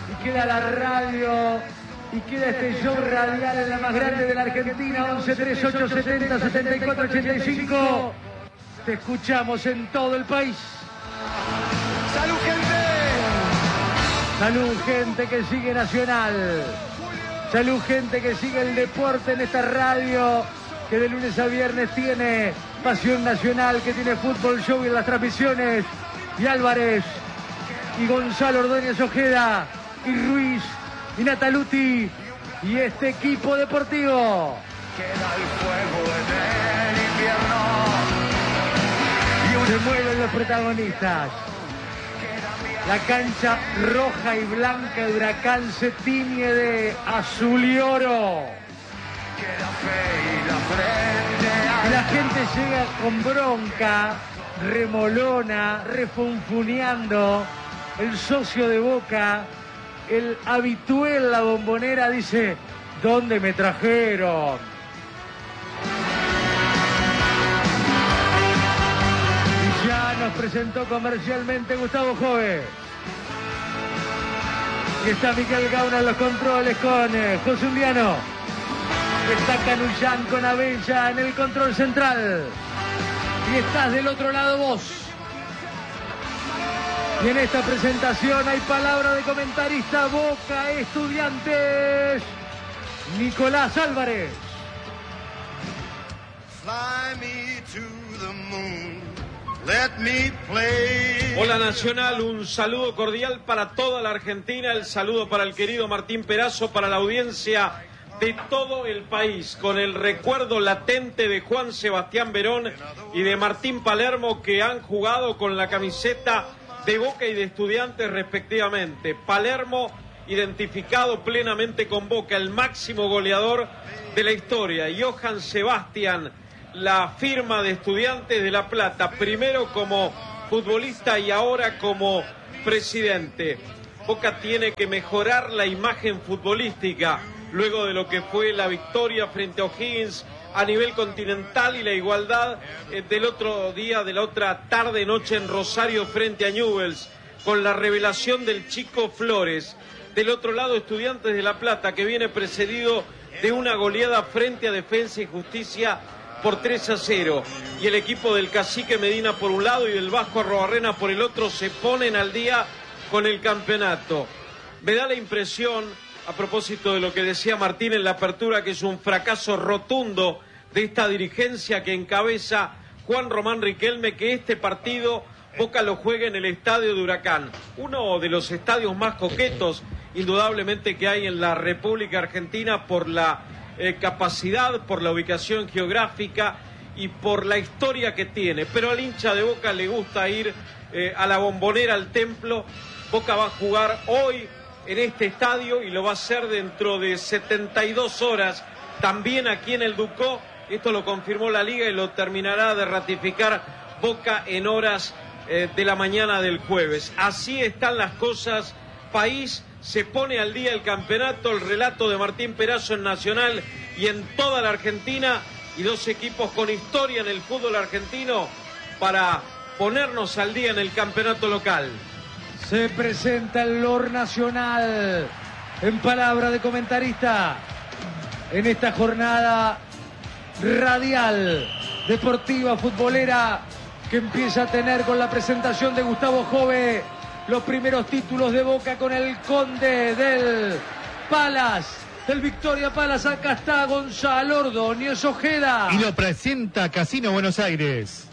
y queda la radio, y queda este show radial en la más grande de la Argentina, 11 38 70 74 85. Te escuchamos en todo el país. ¡Salud, gente! Salud, gente que sigue Nacional. Salud, gente que sigue el deporte en esta radio, que de lunes a viernes tiene Pasión Nacional, que tiene Fútbol Show en las transmisiones, y Álvarez, y Gonzalo Ordóñez Ojeda, y Ruiz, y Nataluti, y este equipo deportivo. Queda el fuego en el invierno. Se mueven los protagonistas. La cancha roja y blanca de Huracán se tiñe de azul y oro. Queda fe y la frente. Y la gente llega con bronca, remolona, refunfuneando. El socio de Boca, el habitué en la Bombonera, dice: ¿dónde me trajeron? Y ya nos presentó comercialmente Gustavo Jove. Y está Miguel Gauna en los controles con José Undiano. Está Canullán con Abella en el control central. Y estás del otro lado vos. Y en esta presentación hay palabra de comentarista. Boca Estudiantes, Nicolás Álvarez. Fly me to the moon. Let me play. Hola Nacional, un saludo cordial para toda la Argentina, el saludo para el querido Martín Perazo, para la audiencia de todo el país, con el recuerdo latente de Juan Sebastián Verón y de Martín Palermo, que han jugado con la camiseta de Boca y de Estudiantes respectivamente. Palermo identificado plenamente con Boca, el máximo goleador de la historia. Johann Sebastián, la firma de Estudiantes de La Plata, primero como futbolista y ahora como presidente. Boca tiene que mejorar la imagen futbolística luego de lo que fue la victoria frente a O'Higgins a nivel continental y la igualdad del otro día, de la otra tarde-noche en Rosario frente a Newell's, con la revelación del Chico Flores. Del otro lado, Estudiantes de La Plata, que viene precedido de una goleada frente a Defensa y Justicia por 3-0. Y el equipo del Cacique Medina por un lado y del Vasco Arrobarrena por el otro se ponen al día con el campeonato. Me da la impresión, a propósito de lo que decía Martín en la apertura, que es un fracaso rotundo de esta dirigencia que encabeza Juan Román Riquelme, que este partido Boca lo juegue en el estadio de Huracán, uno de los estadios más coquetos indudablemente que hay en la República Argentina por la capacidad, por la ubicación geográfica y por la historia que tiene. Pero al hincha de Boca le gusta ir a la Bombonera, al Templo. Boca va a jugar hoy en este estadio y lo va a hacer dentro de 72 horas también aquí en el Ducó. Esto lo confirmó la Liga y lo terminará de ratificar Boca en horas de la mañana del jueves. Así están las cosas, país. Se pone al día el campeonato, el relato de Martín Perazo en Nacional y en toda la Argentina, y dos equipos con historia en el fútbol argentino para ponernos al día en el campeonato local. Se presenta el Lord Nacional en palabra de comentarista en esta jornada radial, deportiva, futbolera, que empieza a tener con la presentación de Gustavo Jove los primeros títulos de Boca con el Conde del Palace, del Victoria Palace. Acá está Gonzalo Ordóñez Ojeda. Y lo presenta Casino Buenos Aires.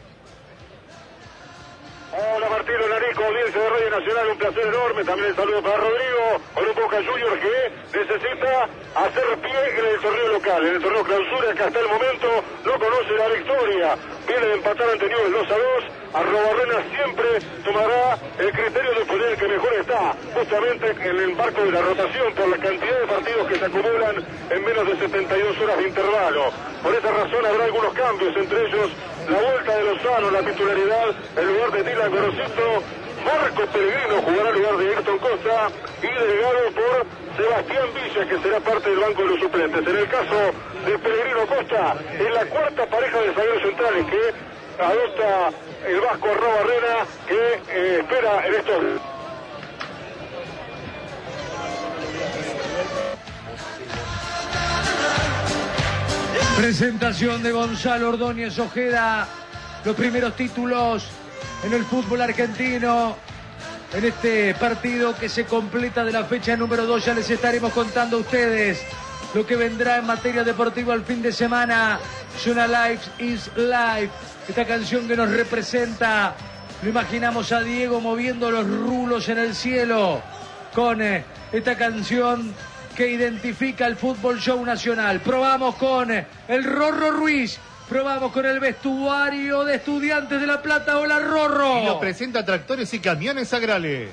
Hola Martín Olarico, audiencia de Radio Nacional, un placer enorme. También el saludo para Rodrigo, con un Boca Juniors que necesita hacer pie en el torneo local, en el torneo clausura, que hasta el momento no conoce la victoria. Viene de empatar ante Newell's 2-2. Arrobarrena siempre tomará el criterio de poner el que mejor está, justamente en el marco de la rotación, por la cantidad de partidos que se acumulan en menos de 72 horas de intervalo. Por esa razón habrá algunos cambios, entre ellos la vuelta de Lozano, la titularidad en lugar de Dylan Gorosito. Marco Pellegrino jugará en lugar de Ayrton Costa y delegado por Sebastián Villa, que será parte del banco de los suplentes. En el caso de Pellegrino Costa, es la cuarta pareja de zagueros centrales que adopta el Vasco Arrobarrena, que espera en estos... Presentación de Gonzalo Ordóñez Ojeda. Los primeros títulos en el fútbol argentino. En este partido que se completa de la fecha número 2, ya les estaremos contando a ustedes lo que vendrá en materia deportiva el fin de semana. Suena Life is Life, esta canción que nos representa. Lo imaginamos a Diego moviendo los rulos en el cielo con esta canción que identifica el fútbol show nacional. Probamos con el Rorro Ruiz. Probamos con el vestuario de Estudiantes de La Plata. Hola, Rorro. Y lo presenta Tractores y Camiones Agrale.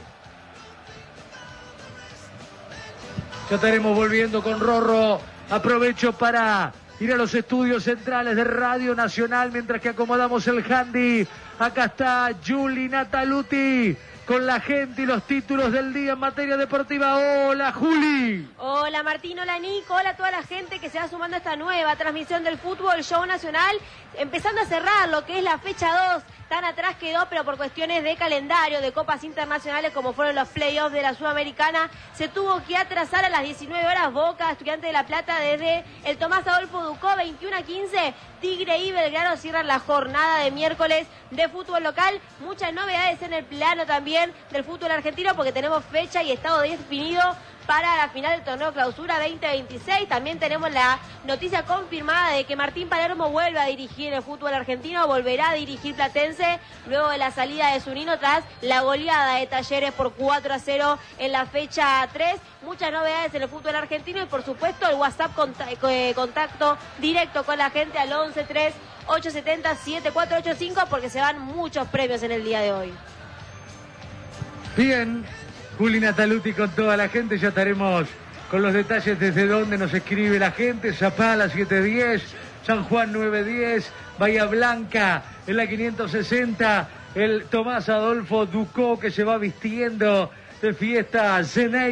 Ya estaremos volviendo con Rorro. Aprovecho para ir a los estudios centrales de Radio Nacional mientras que acomodamos el handy. Acá está Juli Nataluti con la gente y los títulos del día en materia deportiva. Hola, Juli. Hola, Martín. Hola, Nico. Hola a toda la gente que se va sumando a esta nueva transmisión del Fútbol Show Nacional. Empezando a cerrar lo que es la fecha 2. Tan atrás quedó, pero por cuestiones de calendario, de copas internacionales, como fueron los playoffs de la Sudamericana, se tuvo que atrasar a las 19 horas Boca, Estudiantes de La Plata, desde el Tomás Adolfo Ducó, 21-15. Tigre y Belgrano cierran la jornada de miércoles de fútbol local. Muchas novedades en el plano también del fútbol argentino, porque tenemos fecha y estado definido para la final del torneo Clausura 2026. También tenemos la noticia confirmada de que Martín Palermo vuelve a dirigir el fútbol argentino, volverá a dirigir Platense luego de la salida de Zunino tras la goleada de Talleres por 4-0 en la fecha 3. Muchas novedades en el fútbol argentino y por supuesto el WhatsApp contacto directo con la gente al 11-3-870-7485 porque se van muchos premios en el día de hoy. Bien, Juli Nataluti con toda la gente. Ya estaremos con los detalles desde donde nos escribe la gente. Zapala 710, San Juan 910, Bahía Blanca en la 560, el Tomás Adolfo Ducó que se va vistiendo de fiesta Zeney.